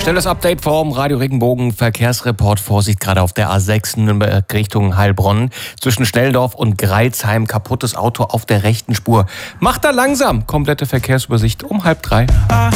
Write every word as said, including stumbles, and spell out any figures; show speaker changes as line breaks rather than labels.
Schnelles Update vom Radio Regenbogen Verkehrsreport. Vorsicht gerade auf der A sechs Nürnberg Richtung Heilbronn. Zwischen Schnelldorf und Greizheim. Kaputtes Auto auf der rechten Spur. Macht da langsam. Komplette Verkehrsübersicht um halb drei.